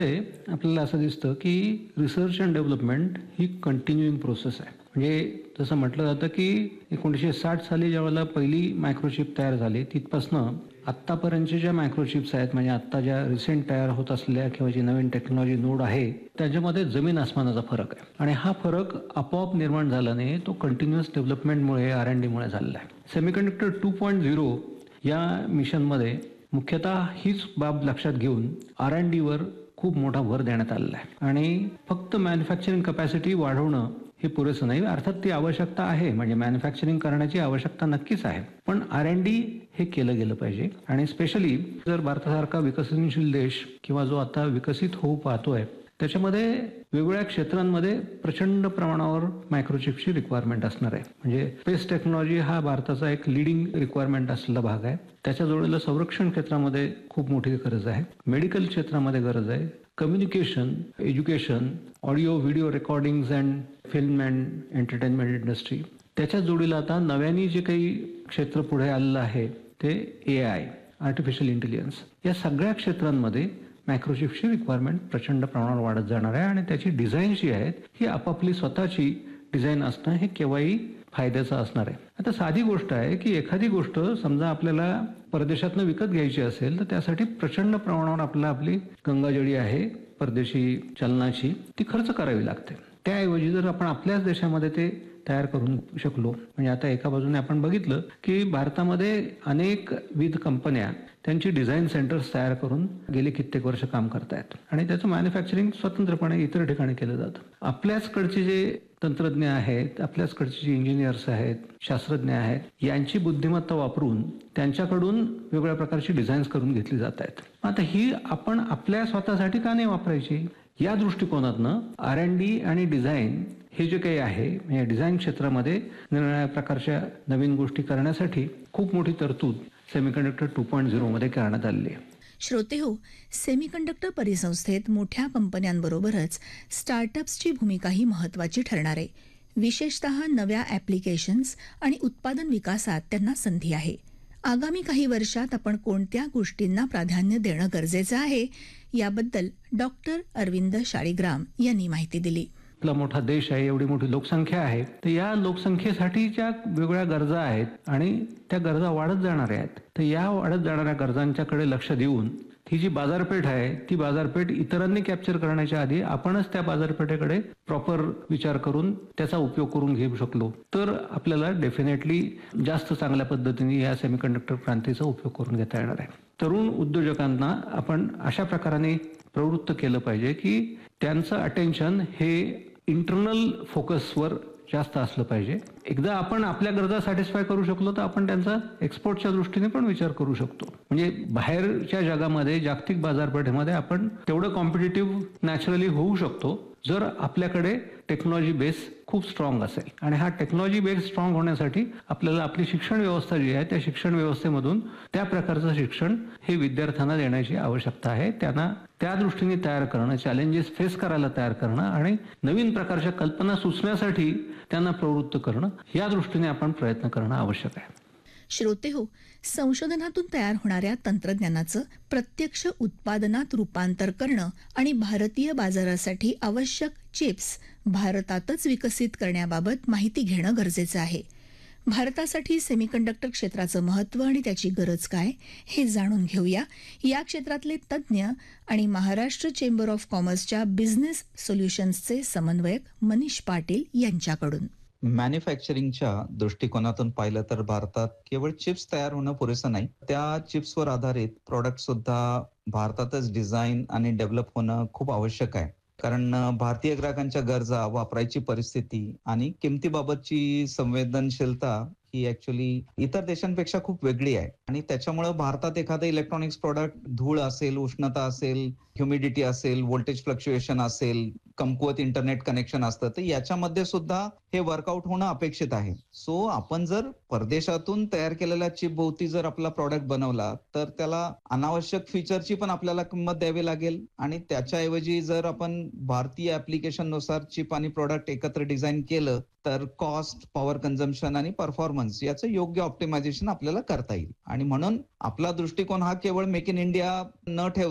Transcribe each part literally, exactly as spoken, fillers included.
ते आपल्याला असं दिसतं की research and development he कंटिन्युइंग process आहे. म्हणजे जसं म्हटलं जातं की एकोणीसशे साठ साली ज्यावेळेला पहिली मायक्रोचिप तयार झाली तिथपासनं आत्तापर्यंतच्या ज्या मायक्रोचिप्स आहेत, म्हणजे आत्ता ज्या रिसेंट तयार होत असलेल्या किंवा जी नवीन टेक्नॉलॉजी नोड आहे त्याच्यामध्ये जमीन आसमानाचा फरक आहे. आणि हा फरक आपोआप निर्माण झाला नाही, तो कंटिन्युअस डेव्हलपमेंटमुळे आर अँड डीमुळे झालेला आहे. सेमीकंडक्टर टू पॉईंट झिरो या मिशनमध्ये मुख्यतः हीच बाब लक्षात घेऊन आर अँड डीवर खूप मोठा भर देण्यात आलेला आहे. आणि फक्त मॅन्युफॅक्चरिंग कपॅसिटी वाढवणं हे पुरेसं नाही. अर्थात ती आवश्यकता आहे, म्हणजे मॅन्युफॅक्चरिंग करण्याची आवश्यकता नक्कीच आहे, पण आर अँड डी हे केलं गेलं पाहिजे. आणि स्पेशली जर भारतासारखा विकसनशील देश किंवा जो आता विकसित होऊ पाहतोय त्याच्यामध्ये वेगवेगळ्या क्षेत्रांमध्ये प्रचंड प्रमाणावर मायक्रोचिपची रिक्वायरमेंट असणार आहे. म्हणजे स्पेस टेक्नॉलॉजी हा भारताचा एक लिडिंग रिक्वायरमेंट असलेला भाग आहे. त्याच्या जोडीला संरक्षण क्षेत्रामध्ये खूप मोठी गरज आहे, मेडिकल क्षेत्रामध्ये गरज आहे, communication, education, audio video recordings and film and entertainment industry. त्याच्या जोडीला आता नव्याने जे काही क्षेत्र पुढे आलेलं आहे ते ए आय, आर्टिफिशियल इंटेलिजन्स. या सगळ्या क्षेत्रांमध्ये मायक्रोचिपची रिक्वायरमेंट प्रचंड प्रमाणावर वाढत जाणार आहे. आणि त्याची डिझाईन जी आहेत ही आपापली स्वतःची डिझाईन असणं हे केव्हाही फायद्याचं असणार आहे. आता साधी गोष्ट आहे की एखादी गोष्ट समजा आपल्याला परदेशातनं विकत घ्यायची असेल तर त्यासाठी प्रचंड प्रमाणावर आपल्याला आपली गंगाजळी आहे परदेशी चलनाची, ती खर्च करावी लागते. त्याऐवजी जर आपण आपल्याच देशामध्ये ते तयार करून शकलो, म्हणजे आता एका बाजूने आपण बघितलं की भारतामध्ये अनेक विविध कंपन्या त्यांची डिझाईन सेंटर्स तयार करून गेले कित्येक वर्ष काम करतायत आणि त्याचं मॅन्युफॅक्चरिंग स्वतंत्रपणे इतर ठिकाणी केलं जातं. आपल्याचकडचे जे तंत्रज्ञ आहेत, आपल्याचकडचे जे इंजिनियर्स आहेत, शास्त्रज्ञ आहेत, यांची बुद्धिमत्ता वापरून त्यांच्याकडून वेगवेगळ्या प्रकारची डिझाईन्स करून घेतली जात आहेत. आता ही आपण आपल्या स्वतःसाठी का नाही वापरायची? या दृष्टिकोनातनं आर अँड डी आणि डिझाईन हे जे काही आहे, म्हणजे डिझाईन क्षेत्रामध्ये निरनिराळ्या प्रकारच्या नवीन गोष्टी करण्यासाठी खूप मोठी तरतूद सेमीकंडक्टर टू पॉईंट झिरो मध्ये करण्यात आलेली आहे. श्रोते हो, सेमीकंडक्टर परिसंस्थेत मोठ्या कंपन्यांबरोबरच स्टार्टअप्सची भूमिकाही महत्त्वाची ठरणार आहे. विशेषतः नव्या ॲप्लिकेशन्स आणि उत्पादन विकासात त्यांना संधी आहे. आगामी काही वर्षात आपण कोणत्या गोष्टींना प्राधान्य देणं गरजेचं आहे याबद्दल डॉक्टर अरविंद शाळीग्राम यांनी माहिती दिली. आपला मोठा देश आहे, एवढी मोठी लोकसंख्या आहे, तर या लोकसंख्येसाठीच्या वेगवेगळ्या गरजा आहेत आणि त्या गरजा वाढत जाणाऱ्या आहेत. तर या वाढत जाणाऱ्या गरजांच्याकडे लक्ष देऊन ही जी बाजारपेठ आहे ती बाजारपेठ इतरांनी कॅप्चर करण्याच्या आधी आपणच त्या बाजारपेठेकडे प्रॉपर विचार करून त्याचा उपयोग करून घेऊ शकलो तर आपल्याला डेफिनेटली जास्त चांगल्या पद्धतीने या सेमीकंडक्टर क्रांतीचा उपयोग करून घेता येणार आहे. तरुण उद्योजकांना आपण अशा प्रकाराने प्रवृत्त केलं पाहिजे की त्यांचं अटेन्शन हे इंटरनल फोकसवर जास्त असलं पाहिजे. एकदा आपण आपल्या गरजा सॅटिस्फाय करू शकलो तर आपण त्यांचा एक्सपोर्टच्या दृष्टीने पण विचार करू शकतो. म्हणजे बाहेरच्या जगामध्ये, जागतिक बाजारपेठेमध्ये आपण तेवढं कॉम्पिटिटिव्ह नॅचरली होऊ शकतो जर आपल्याकडे टेक्नॉलॉजी बेस खूप स्ट्रॉंग असेल. आणि हा टेक्नॉलॉजी बेस स्ट्रॉंग होण्यासाठी आपल्याला आपली शिक्षण व्यवस्था जी आहे त्या शिक्षण व्यवस्थेमधून त्या प्रकारचं शिक्षण हे विद्यार्थ्यांना देण्याची आवश्यकता आहे. त्यांना त्या दृष्टीने तयार करणं, चॅलेंजेस फेस करायला तयार करणं आणि नवीन प्रकारच्या कल्पना सुचण्यासाठी त्यांना प्रवृत्त करणं, या दृष्टीने आपण प्रयत्न करणं आवश्यक आहे. श्रोते हो, संशोधनातून तयार होणाऱ्या तंत्रज्ञानाचं प्रत्यक्ष उत्पादनात रूपांतर करणं आणि भारतीय बाजारासाठी आवश्यक चिप्स भारतातच विकसित करण्याबाबत माहिती घेणं गरजेचं आहे. भारतासाठी सेमीकंडक्टर क्षेत्राचं महत्त्व आणि त्याची गरज काय हे जाणून घेऊया या क्षेत्रातले तज्ज्ञ आणि महाराष्ट्र चेंबर ऑफ कॉमर्सच्या बिझनेस सोल्युशन्सचे समन्वयक मनीष पाटील यांच्याकडून. मॅन्युफॅक्चरिंगच्या दृष्टिकोनातून पाहिलं तर भारतात केवळ चिप्स तयार होणं पुरेसं नाही, त्या चिप्सवर आधारित प्रोडक्ट सुद्धा भारतातच डिझाईन आणि डेव्हलप होणं खूप आवश्यक आहे. कारण भारतीय ग्राहकांच्या गरजा, वापरायची परिस्थिती आणि किमतीबाबतची संवेदनशीलता ही ऍक्च्युली इतर देशांपेक्षा खूप वेगळी आहे. आणि त्याच्यामुळे भारतात एखादं इलेक्ट्रॉनिक्स प्रोडक्ट धूळ असेल, उष्णता असेल, ह्युमिडिटी असेल, व्होल्टेज फ्लक्च्युएशन असेल, कमकुवत इंटरनेट कनेक्शन असतं, तर याच्यामध्ये सुद्धा हे वर्कआउट होणं अपेक्षित आहे. सो आपण जर परदेशातून तयार केलेल्या चिप भोवती जर आपला प्रॉडक्ट बनवला तर त्याला अनावश्यक फीचरची पण आपल्याला किंमत द्यावी लागेल. आणि त्याच्याऐवजी जर आपण भारतीय ऍप्लिकेशन नुसार चिप आणि प्रॉडक्ट एकत्र डिझाईन केलं तर कॉस्ट, पॉवर कन्झम्पशन आणि परफॉर्मन्स याचं योग्य ऑप्टिमायझेशन आपल्याला करता येईल. आणि म्हणून आपला दृष्टिकोन हा केवळ मेक इन इंडिया न ठेवता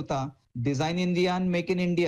डिझाईन इंडिया आणि मेक इन इंडिया